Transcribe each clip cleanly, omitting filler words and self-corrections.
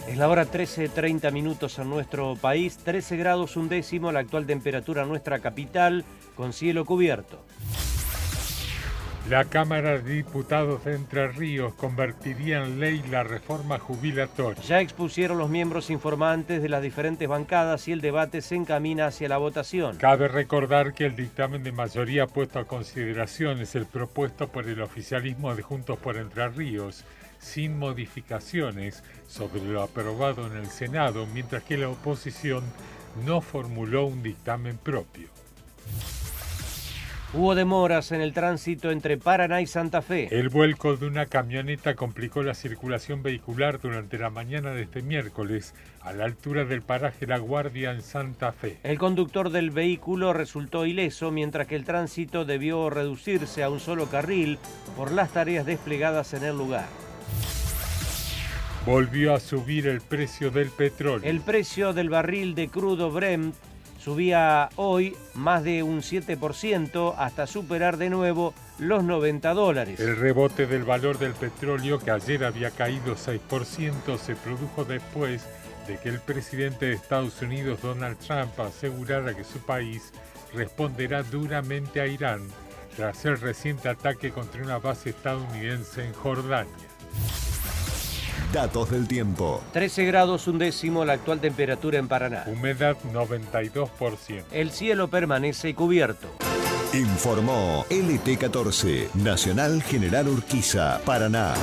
Es la hora 13:30 en nuestro país, 13 grados 1 décimo la actual temperatura en nuestra capital, con cielo cubierto. La Cámara de Diputados de Entre Ríos convertiría en ley la reforma jubilatoria. Ya expusieron los miembros informantes de las diferentes bancadas y el debate se encamina hacia la votación. Cabe recordar que el dictamen de mayoría puesto a consideración es el propuesto por el oficialismo de Juntos por Entre Ríos, sin modificaciones sobre lo aprobado en el Senado, mientras que la oposición no formuló un dictamen propio. Hubo demoras en el tránsito entre Paraná y Santa Fe. El vuelco de una camioneta complicó la circulación vehicular durante la mañana de este miércoles a la altura del paraje La Guardia en Santa Fe. El conductor del vehículo resultó ileso, mientras que el tránsito debió reducirse a un solo carril por las tareas desplegadas en el lugar. Volvió a subir el precio del petróleo. El precio del barril de crudo Brent subía hoy más de un 7% hasta superar de nuevo los $90. El rebote del valor del petróleo, que ayer había caído 6%, se produjo después de que el presidente de Estados Unidos, Donald Trump, asegurara que su país responderá duramente a Irán tras el reciente ataque contra una base estadounidense en Jordania. Datos del tiempo. 13 grados 1 décimo la actual temperatura en Paraná. Humedad 92%. El cielo permanece cubierto. Informó LT14, Nacional General Urquiza, Paraná.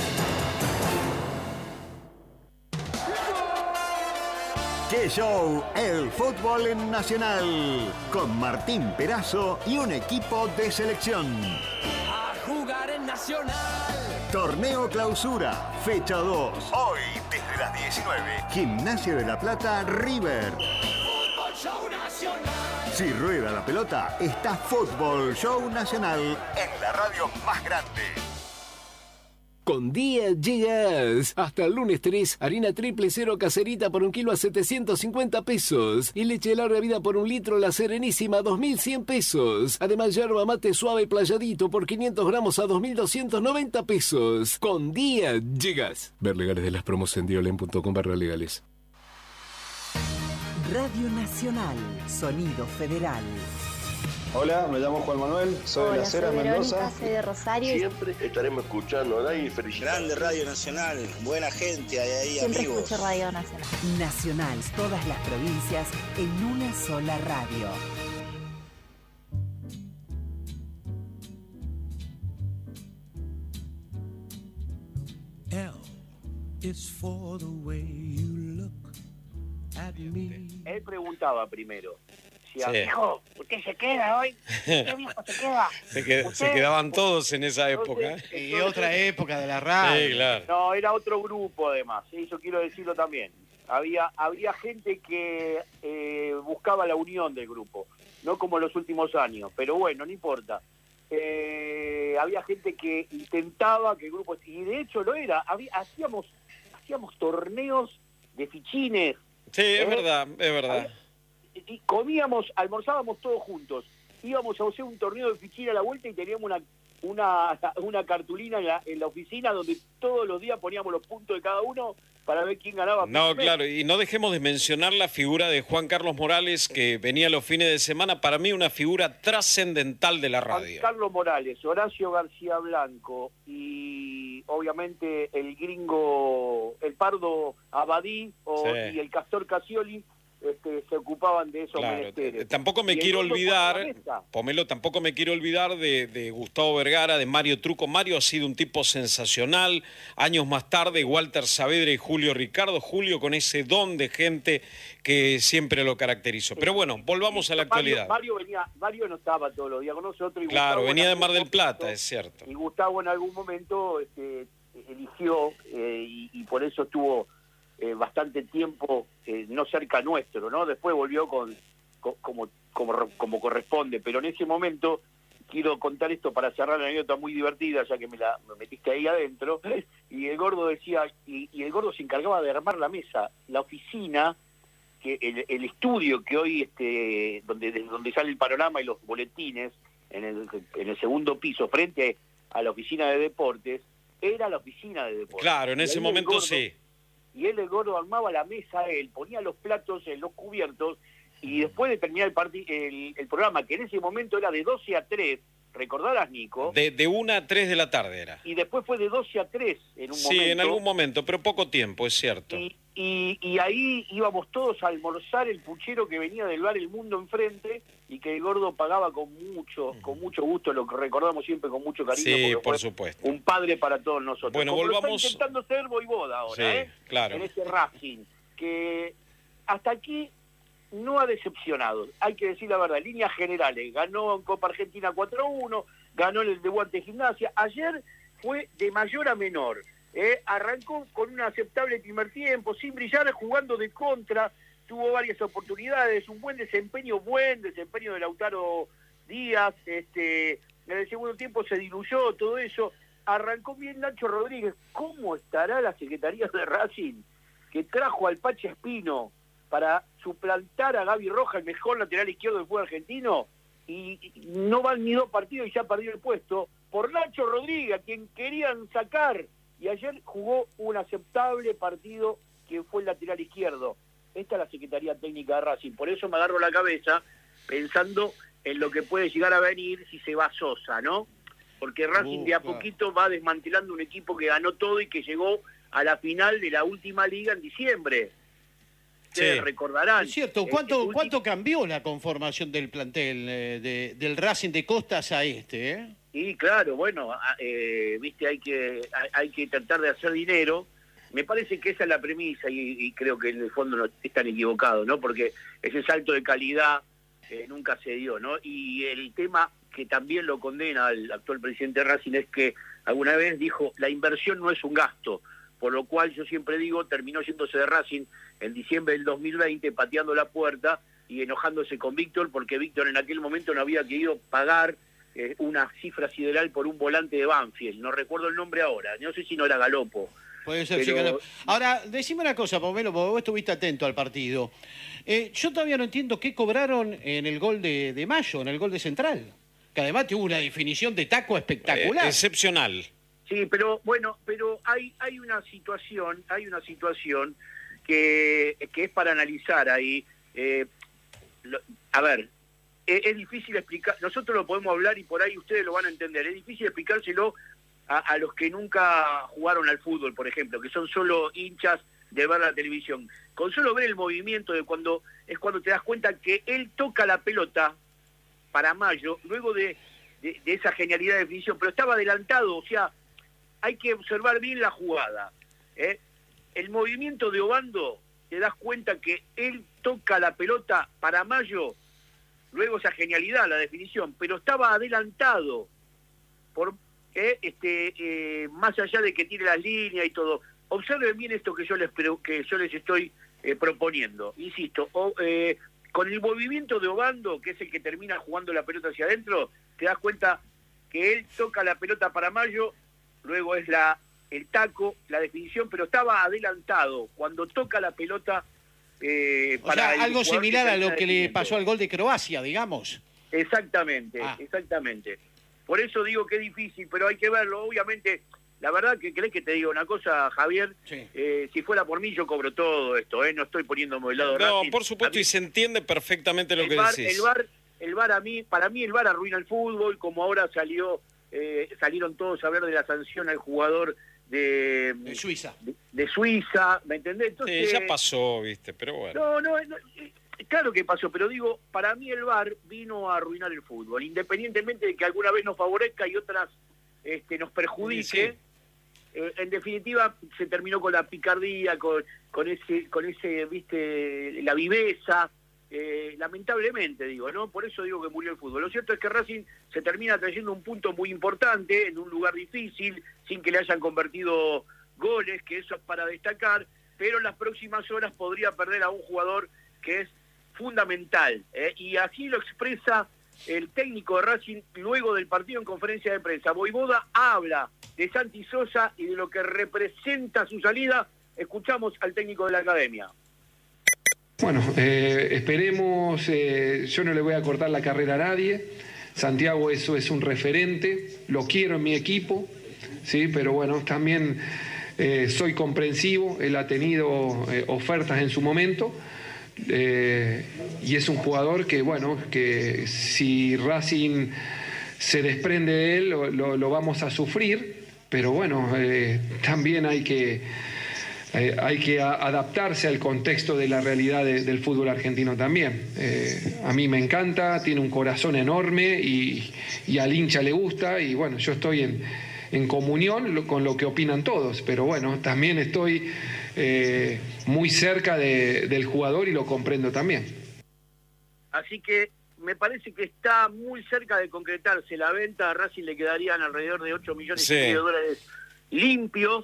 ¡Qué show! El fútbol en Nacional. Con Martín Perazo y un equipo de selección. A jugar en Nacional. Torneo Clausura, fecha 2. Hoy, desde las 19. Gimnasia de la Plata, River. Fútbol Show Nacional. Si rueda la pelota, está Fútbol Show Nacional en la radio más grande. Con Día llegas. Hasta el lunes 3, harina triple cero caserita por 1 kilo a 750 pesos. Y leche larga vida por 1 litro La Serenísima a 2.100 pesos. Además, yerba mate suave playadito por 500 gramos a 2.290 pesos. Con Día llegas. Ver legales de las promos en diolen.com/legales. Radio Nacional, Sonido Federal. Hola, me llamo Juan Manuel, soy de Las Heras, Mendoza. Soy de Rosario. Siempre estaremos escuchando a y felicidades. Grande Radio Nacional, buena gente, hay ahí Siempre amigos. Escucho Radio Nacional. Nacional, todas las provincias en una sola radio. L is for the way you look at me. Él preguntaba primero. Sí. Viejo, ¿usted se queda hoy? ¿Qué viejo se queda? Se quedaban todos en esa época. Entonces, Y otra época de la radio. Sí, claro. No, era otro grupo además, eso quiero decirlo también. Había gente que buscaba la unión del grupo, no como en los últimos años, pero bueno, no importa. Había gente que intentaba que el grupo, y de hecho lo era, hacíamos torneos de fichines. Sí, es verdad. Y almorzábamos todos juntos. Íbamos a hacer un torneo de fichín a la vuelta y teníamos una cartulina en la oficina donde todos los días poníamos los puntos de cada uno para ver quién ganaba. No, claro, y no dejemos de mencionar la figura de Juan Carlos Morales, que venía los fines de semana, para mí una figura trascendental de la radio. Juan Carlos Morales, Horacio García Blanco y obviamente el gringo, el Pardo Abadí Sí. y el Castor Casioli. Se ocupaban de esos menesteres. Tampoco me quiero olvidar, Pomelo, tampoco me quiero olvidar de Gustavo Vergara, de Mario Truco. Mario ha sido un tipo sensacional. Años más tarde, Walter Saavedra y Julio Ricardo. Julio con ese don de gente que siempre lo caracterizó. Pero bueno, volvamos a la actualidad. Mario no estaba todos los días con nosotros. Y claro, Gustavo venía de Mar del Plata, es cierto. Y Gustavo en algún momento eligió y por eso estuvo bastante tiempo no cerca nuestro, ¿no? Después volvió como corresponde, pero en ese momento quiero contar esto para cerrar la anécdota muy divertida, ya que me metiste ahí adentro, y el gordo decía, y el gordo se encargaba de armar la mesa, la oficina, que el estudio que hoy donde sale el panorama y los boletines en el segundo piso frente a la oficina de deportes, era la oficina de deportes. Claro, en ese momento sí. y él, el gordo, armaba la mesa, él ponía los platos en los cubiertos, y después de terminar el programa, que en ese momento era de 12 a 3, ¿recordarás, Nico? De 1 a 3 de la tarde era. Y después fue de 12 a 3 en un momento. Sí, en algún momento, pero poco tiempo, es cierto. Y ahí íbamos todos a almorzar el puchero que venía del bar El Mundo enfrente y que el gordo pagaba con mucho gusto, lo que recordamos siempre con mucho cariño. Sí, por supuesto. Un padre para todos nosotros. Bueno, como volvamos... lo está intentando ser Voivoda ahora, sí, claro. En ese Racing, que hasta aquí no ha decepcionado, hay que decir la verdad, en líneas generales, ganó en Copa Argentina 4-1, ganó en el de Guante Gimnasia, ayer fue de mayor a menor, arrancó con un aceptable primer tiempo, sin brillar, jugando de contra, tuvo varias oportunidades, un buen desempeño de Lautaro Díaz, en el segundo tiempo se diluyó todo eso, arrancó bien Nacho Rodríguez. ¿Cómo estará la Secretaría de Racing que trajo al Pacha Espino para suplantar a Gaby Roja, el mejor lateral izquierdo del fútbol argentino? Y no van ni 2 partidos y ya perdió el puesto por Nacho Rodríguez, a quien querían sacar, y ayer jugó un aceptable partido que fue el lateral izquierdo. Esta es la Secretaría Técnica de Racing, por eso me agarro la cabeza pensando en lo que puede llegar a venir si se va Sosa, ¿no? Porque Racing de a poquito va desmantelando un equipo que ganó todo y que llegó a la final de la última liga en diciembre. Ustedes recordarán. Es cierto, ¿cuánto cambió la conformación del plantel del Racing de Costas a este? Y claro, bueno, viste, hay que tratar de hacer dinero. Me parece que esa es la premisa y creo que en el fondo no están equivocados, ¿no? Porque ese salto de calidad nunca se dio, ¿no? Y el tema que también lo condena al actual presidente de Racing es que alguna vez dijo, la inversión no es un gasto, por lo cual yo siempre digo, terminó yéndose de Racing en diciembre del 2020, pateando la puerta y enojándose con Víctor, porque Víctor en aquel momento no había querido pagar una cifra sideral por un volante de Banfield, no recuerdo el nombre ahora, no sé si no era Galopo. Puede ser, pero... sí. Ahora, decime una cosa, Pomelo, porque vos estuviste atento al partido. Yo todavía no entiendo qué cobraron en el gol de Mayo, en el gol de Central, que además tuvo una definición de taco espectacular. Excepcional. Sí, pero bueno, hay una situación que es para analizar ahí. A ver, es difícil explicar, nosotros lo podemos hablar y por ahí ustedes lo van a entender, es difícil explicárselo a los que nunca jugaron al fútbol, por ejemplo, que son solo hinchas de ver la televisión. Con solo ver el movimiento de cuando te das cuenta que él toca la pelota para Mayo, luego de esa genialidad de definición, pero estaba adelantado, o sea, hay que observar bien la jugada. El movimiento de Obando, te das cuenta que él toca la pelota para Mayo, luego esa genialidad, la definición, pero estaba adelantado por más allá de que tire las líneas y todo. Observen bien esto que yo les estoy proponiendo. Insisto, con el movimiento de Obando, que es el que termina jugando la pelota hacia adentro, te das cuenta que él toca la pelota para Mayo, luego es el taco, la definición, pero estaba adelantado cuando toca la pelota para algo similar a lo que le pasó al gol de Croacia, digamos. Exactamente. Por eso digo que es difícil, pero hay que verlo. Obviamente, la verdad que querés que te diga una cosa, Javier, sí. Si fuera por mí yo cobro todo esto, no estoy poniéndome del lado de Racing. No, por supuesto, y se entiende perfectamente lo que decís. El VAR para mí el VAR arruina el fútbol, como ahora salieron todos a hablar de la sanción al jugador de Suiza. De Suiza, ¿me entendés? Entonces, sí, ya pasó, viste, pero bueno. No, claro que pasó, pero digo, para mí el VAR vino a arruinar el fútbol, independientemente de que alguna vez nos favorezca y otras nos perjudique. Sí. En definitiva, se terminó con la picardía, con ese, viste, la viveza, lamentablemente digo, ¿no? Por eso digo que murió el fútbol. Lo cierto es que Racing se termina trayendo un punto muy importante en un lugar difícil, sin que le hayan convertido goles, que eso es para destacar, pero en las próximas horas podría perder a un jugador que es fundamental, y así lo expresa el técnico de Racing luego del partido en conferencia de prensa. Voivoda habla de Santi Sosa y de lo que representa su salida. Escuchamos al técnico de la academia. Bueno, esperemos, yo no le voy a cortar la carrera a nadie. Santiago eso es un referente, lo quiero en mi equipo, sí, pero bueno, también soy comprensivo, él ha tenido ofertas en su momento. Y es un jugador que, bueno, que si Racing se desprende de él, lo vamos a sufrir, pero bueno, también hay que adaptarse al contexto de la realidad del fútbol argentino también. A mí me encanta, tiene un corazón enorme y al hincha le gusta, y bueno, yo estoy en comunión con lo que opinan todos, pero bueno, también estoy muy cerca del jugador y lo comprendo también. Así que me parece que está muy cerca de concretarse la venta. A Racing le quedarían alrededor de 8 millones y medio de dólares limpios.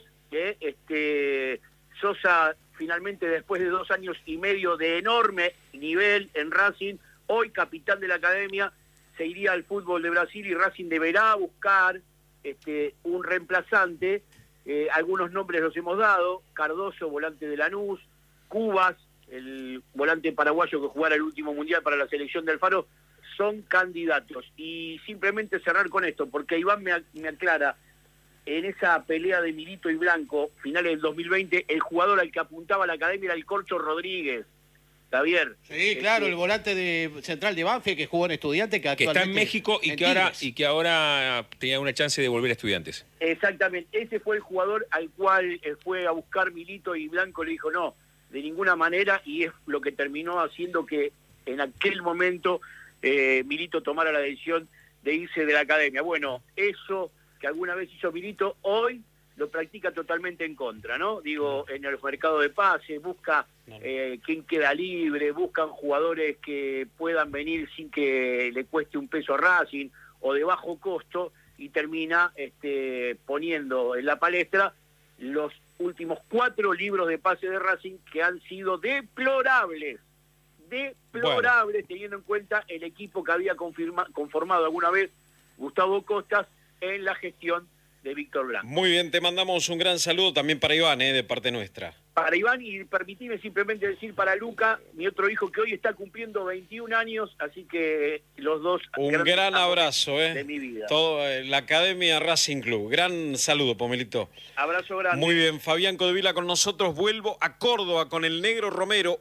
Sosa, finalmente, después de 2 años y medio de enorme nivel en Racing, hoy capitán de la academia, se iría al fútbol de Brasil y Racing deberá buscar un reemplazante. Algunos nombres los hemos dado: Cardoso, volante de Lanús; Cubas, el volante paraguayo que jugara el último mundial para la selección de Alfaro, son candidatos. Y simplemente cerrar con esto, porque Iván me aclara, en esa pelea de Milito y Blanco, finales del 2020, el jugador al que apuntaba la academia era el Corcho Rodríguez. Javier. Sí, claro, el volante central de Banfield que jugó en Estudiantes, que está en México y que ahora tenía una chance de volver a Estudiantes. Exactamente, ese fue el jugador al cual fue a buscar Milito, y Blanco le dijo no, de ninguna manera, y es lo que terminó haciendo que en aquel momento Milito tomara la decisión de irse de la academia. Bueno, eso que alguna vez hizo Milito, hoy lo practica totalmente en contra, ¿no? Digo, en el mercado de pases, busca quién queda libre, buscan jugadores que puedan venir sin que le cueste un peso a Racing o de bajo costo, y termina poniendo en la palestra los últimos 4 libros de pase de Racing, que han sido deplorables, teniendo en cuenta el equipo que había conformado alguna vez Gustavo Costas en la gestión de Víctor Blanco. Muy bien, te mandamos un gran saludo también para Iván, de parte nuestra. Para Iván, y permitime simplemente decir para Luca, mi otro hijo, que hoy está cumpliendo 21 años, así que los dos... Un gran abrazo, de mi vida. Toda la Academia Racing Club. Gran saludo, Pomelito. Abrazo grande. Muy bien, Fabián Codevila con nosotros. Vuelvo a Córdoba con el Negro Romero.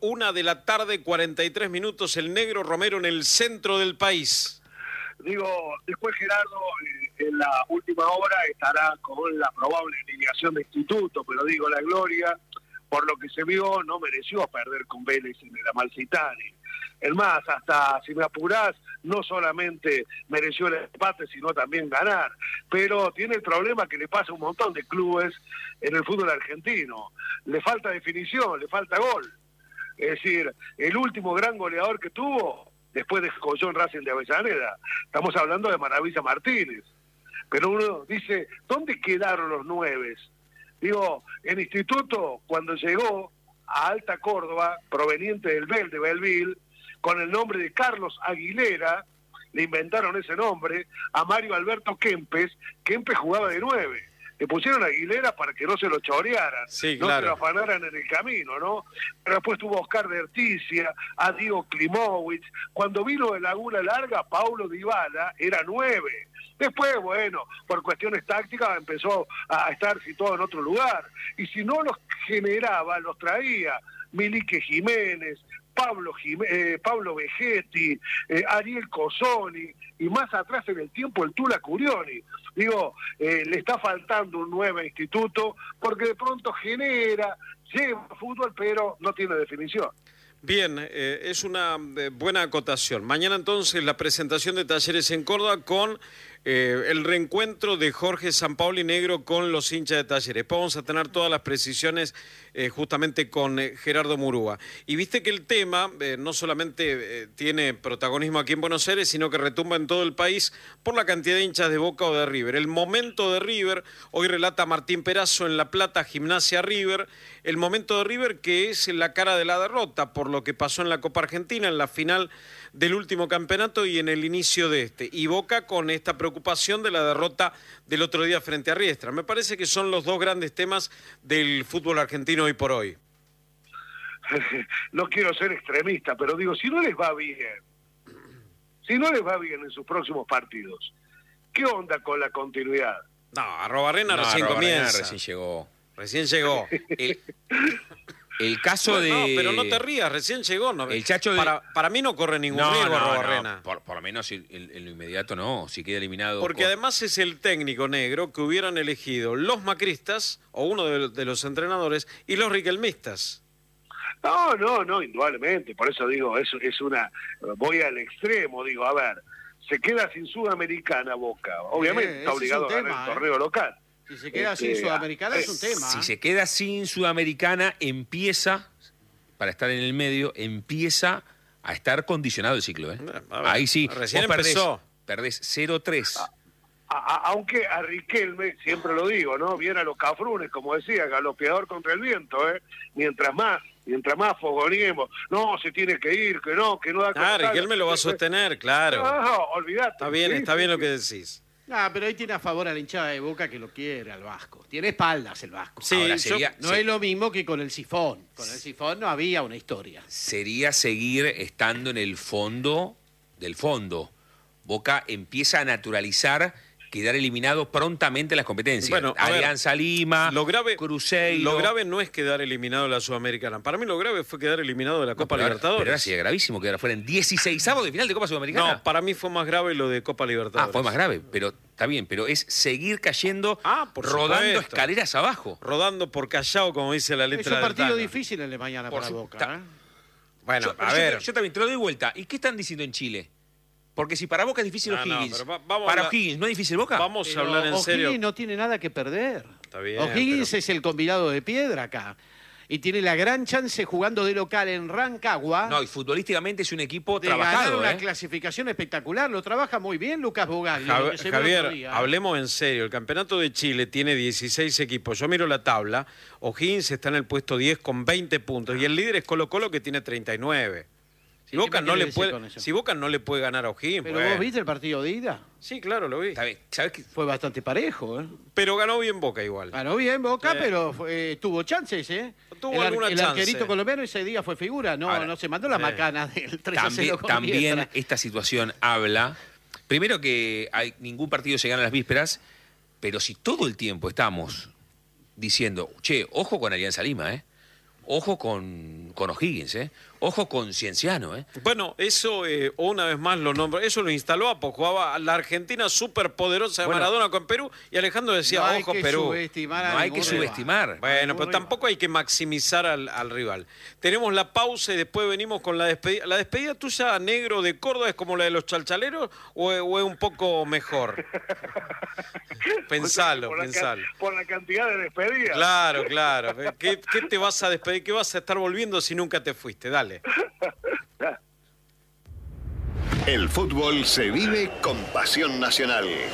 1:43 p.m, el Negro Romero en el centro del país. Digo, después Gerardo en la última hora estará con la probable alineación de Instituto, pero digo, la Gloria, por lo que se vio, no mereció perder con Vélez en el Amalfitani. Es más, hasta si me apurás, no solamente mereció el empate, sino también ganar. Pero tiene el problema que le pasa a un montón de clubes en el fútbol argentino. Le falta definición, le falta gol. Es decir, el último gran goleador que tuvo, después de Collón Racing de Avellaneda, estamos hablando de Maravilla Martínez. Pero uno dice, ¿dónde quedaron los 9? Digo, en Instituto, cuando llegó a Alta Córdoba, proveniente del de Belleville, con el nombre de Carlos Aguilera, le inventaron ese nombre, a Mario Alberto Kempes jugaba de 9. Le pusieron a Aguilera para que no se lo chorearan, sí, no claro, se lo afanaran en el camino, ¿no? Pero después tuvo a Oscar de Erticia, a Diego Klimowicz. Cuando vino de Laguna Larga, Paulo Dybala era 9. Después, bueno, por cuestiones tácticas empezó a estar situado en otro lugar. Y si no los generaba, los traía Milique Jiménez, Pablo Vegetti, Ariel Cossoni, y más atrás en el tiempo el Tula Curioni. Digo, le está faltando un nuevo Instituto, porque de pronto genera, lleva fútbol, pero no tiene definición. Bien, es una buena acotación. Mañana entonces la presentación de Talleres en Córdoba con el reencuentro de Jorge Sampaoli Negro con los hinchas de Talleres. Después vamos a tener todas las precisiones justamente con Gerardo Murúa. Y viste que el tema no solamente tiene protagonismo aquí en Buenos Aires, sino que retumba en todo el país por la cantidad de hinchas de Boca o de River. El momento de River, hoy relata Martín Perazo en La Plata, Gimnasia River, el momento de River que es la cara de la derrota por lo que pasó en la Copa Argentina, en la final del último campeonato y en el inicio de este. Y Boca con esta preocupación de la derrota del otro día frente a Riestra. Me parece que son los dos grandes temas del fútbol argentino hoy por hoy. No quiero ser extremista, pero digo, si no les va bien en sus próximos partidos, ¿qué onda con la continuidad? No, Arrobarrena recién comienza. Recién llegó. Recién llegó. El caso de... No, pero no te rías, recién llegó. No, el Chacho para mí no corre ningún riesgo Arrobarrena. Por lo menos en lo inmediato no, si queda eliminado. Porque además es el técnico negro que hubieran elegido los macristas, o uno de los entrenadores, y los riquelmistas. No, indudablemente. Por eso digo, es una... Voy al extremo, digo, a ver, se queda sin Sudamericana Boca. Obviamente está obligado a ganar el torneo local. Si se queda sin Sudamericana es un tema. Si se queda sin Sudamericana, empieza, para estar en el medio, empieza a estar condicionado el ciclo. Ahí sí, recién vos perdés 0-3. Aunque a Riquelme, siempre lo digo, ¿no? Viene a los cafrunes, como decía, galopeador contra el viento, Mientras más fogoneemos, no, se tiene que ir, que no da... Riquelme lo va a sostener, claro. No, olvidate. Está bien lo que decís. Pero ahí tiene a favor a la hinchada de Boca que lo quiere al Vasco. Tiene espaldas el Vasco. Sí, ahora no es lo mismo que con el Sifón. Con el Sifón no había una historia. Sería seguir estando en el fondo del fondo. Boca empieza a naturalizar quedar eliminado prontamente en las competencias. Bueno, Alianza Lima, Cruzeiro. Lo grave no es quedar eliminado de la Sudamericana. Para mí lo grave fue quedar eliminado de la Copa Libertadores. Pero ahora sí es gravísimo quedar fuera en 16avos de final de Copa Sudamericana. No, para mí fue más grave lo de Copa Libertadores. Fue más grave, pero está bien, pero es seguir cayendo, rodando escaleras abajo. Rodando por Callao, como dice la letra. Es un partido difícil el de mañana para Boca. Bueno, yo también te lo doy vuelta. ¿Y qué están diciendo en Chile? Porque si para Boca es difícil O'Higgins, para O'Higgins no es difícil Boca. Vamos a hablar en serio. O'Higgins no tiene nada que perder. Está bien, O'Higgins es el combinado de piedra acá. Y tiene la gran chance jugando de local en Rancagua. No, y futbolísticamente es un equipo de trabajado. Ganar una clasificación espectacular. Lo trabaja muy bien Lucas Bogali. Javier, hablemos en serio. El campeonato de Chile tiene 16 equipos. Yo miro la tabla. O'Higgins está en el puesto 10 con 20 puntos. Y el líder es Colo-Colo, que tiene 39. Si Boca no le puede ganar a O'Higgins. ¿Pero vos viste el partido de ida? Sí, claro, lo vi. ¿Sabés que fue bastante parejo? Pero ganó bien Boca igual. Ganó bien Boca, pero tuvo chances, Tuvo alguna chance. El arquerito colombiano ese día fue figura. No se mandó la macana del 3-0 con También esta situación habla... Primero que ningún partido se gana a las vísperas, pero si todo el tiempo estamos diciendo, ojo con Alianza Lima, ojo con O'Higgins, ojo con Cienciano, Bueno, eso una vez más lo nombro. Eso lo instaló Apo. Jugaba la Argentina superpoderosa de Maradona con Perú y Alejandro decía, ojo Perú. No hay que subestimar. Bueno, pero tampoco hay que maximizar al rival. Tenemos la pausa y después venimos con la despedida. ¿La despedida tuya, negro, de Córdoba es como la de los chalchaleros o es un poco mejor? Pensalo. Por la cantidad de despedidas. Claro. ¿Qué te vas a despedir? ¿Qué vas a estar volviendo si nunca te fuiste? Dale. El fútbol se vive con pasión nacional.